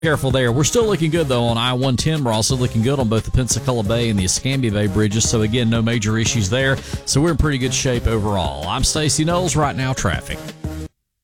Careful there. We're still looking good, though, on I-110. We're also looking good on both the Pensacola Bay and the Escambia Bay bridges. So, again, no major issues there. So, we're in pretty good shape overall. I'm Stacey Knowles. Right now, traffic.